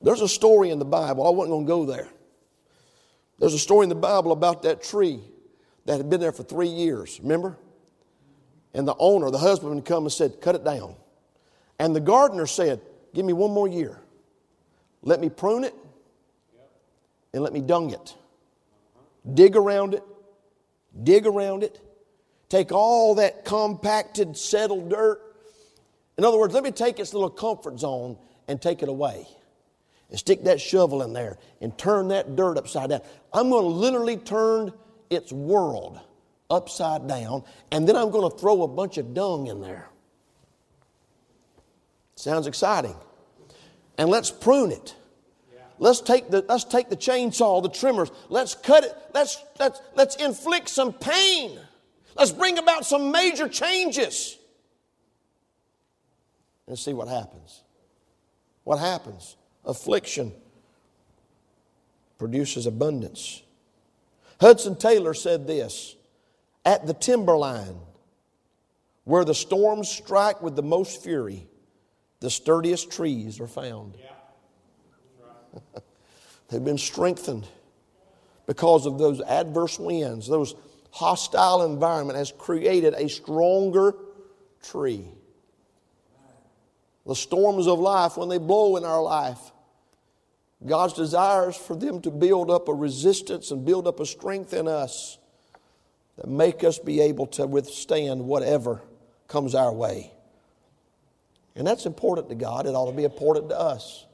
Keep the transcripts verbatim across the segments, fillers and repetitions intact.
There's a story in the Bible. I wasn't going to go there. There's a story in the Bible about that tree that had been there for three years. Remember? And the owner, the husband, would come and said, cut it down. And the gardener said, give me one more year. Let me prune it and let me dung it. Dig around it. Dig around it. Take all that compacted, settled dirt. In other words, let me take its little comfort zone and take it away. And stick that shovel in there and turn that dirt upside down. I'm going to literally turn its world upside down, and then I'm going to throw a bunch of dung in there. Sounds exciting. And let's prune it. Let's take the let's take the chainsaw, the trimmers. Let's cut it. Let's let's let's inflict some pain. Let's bring about some major changes. And see what happens. What happens? Affliction produces abundance. Hudson Taylor said this, at the timberline, where the storms strike with the most fury, the sturdiest trees are found. Yeah. Right. They've been strengthened because of those adverse winds. Those hostile environment has created a stronger tree. The storms of life, when they blow in our life, God's desire is for them to build up a resistance and build up a strength in us that make us be able to withstand whatever comes our way. And that's important to God. It ought to be important to us.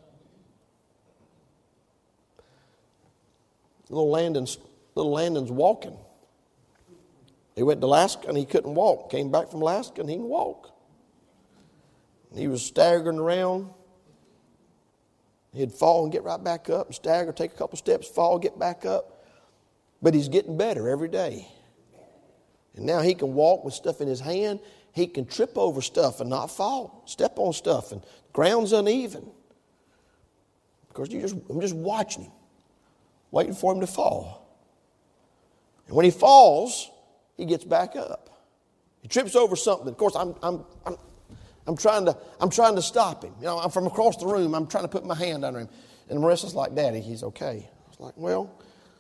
Little Landon's, little Landon's walking. He went to Alaska and he couldn't walk. Came back from Alaska and he can walk. He was staggering around. He'd fall and get right back up and stagger, take a couple steps, fall, get back up. But he's getting better every day. And now he can walk with stuff in his hand. He can trip over stuff and not fall. Step on stuff and the ground's uneven. Because you just, I'm just watching him, waiting for him to fall. And when he falls, he gets back up. He trips over something. Of course, I'm, I'm, I'm I'm trying to, I'm trying to stop him. You know, I'm from across the room. I'm trying to put my hand under him. And Marissa's like, Daddy, he's okay. I was like, well,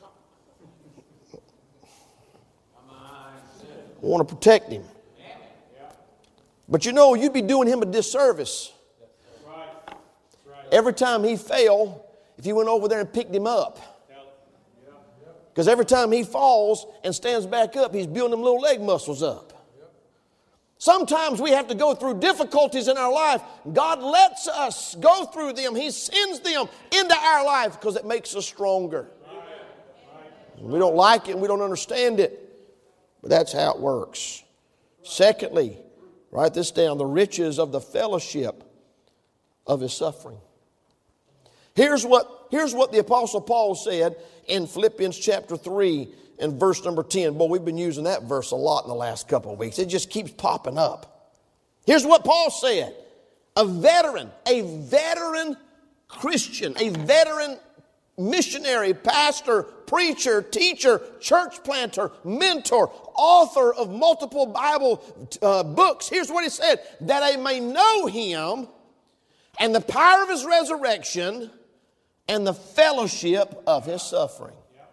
I want to protect him. But you know, you'd be doing him a disservice. Every time he fell, if you went over there and picked him up. Because every time he falls and stands back up, he's building them little leg muscles up. Sometimes we have to go through difficulties in our life. God lets us go through them. He sends them into our life because it makes us stronger. We don't like it and we don't understand it, but that's how it works. Secondly, write this down, the riches of the fellowship of his suffering. Here's what, here's what the Apostle Paul said in Philippians chapter three. In verse number ten, boy, we've been using that verse a lot in the last couple of weeks. It just keeps popping up. Here's what Paul said. A veteran, a veteran Christian, a veteran missionary, pastor, preacher, teacher, church planter, mentor, author of multiple Bible uh, books. Here's what he said. That I may know him and the power of his resurrection and the fellowship of his suffering.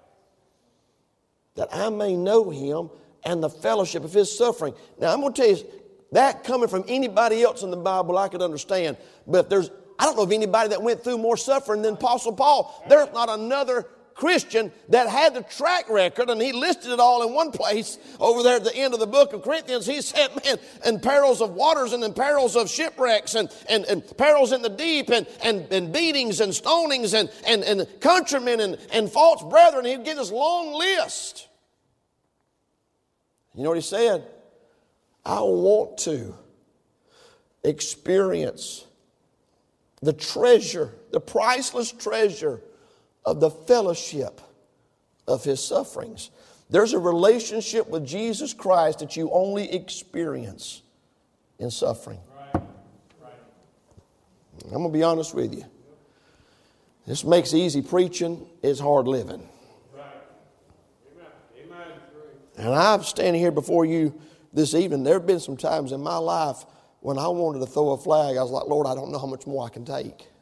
That I may know him and the fellowship of his suffering. Now, I'm going to tell you, that coming from anybody else in the Bible, I could understand. But if there's, I don't know of anybody that went through more suffering than Apostle Paul. There's not another Christian that had the track record, and he listed it all in one place over there at the end of the book of Corinthians. He said, man, in perils of waters and in perils of shipwrecks and, and, and perils in the deep and, and, and beatings and stonings and, and, and countrymen and, and false brethren. He'd give this long list. You know what he said? I want to experience the treasure, the priceless treasure of the fellowship of his sufferings. There's a relationship with Jesus Christ that you only experience in suffering. Right. Right. I'm going to be honest with you. This makes easy preaching. It's hard living. Right. Amen. Amen. And I'm standing here before you this evening. There have been some times in my life when I wanted to throw a flag. I was like, Lord, I don't know how much more I can take.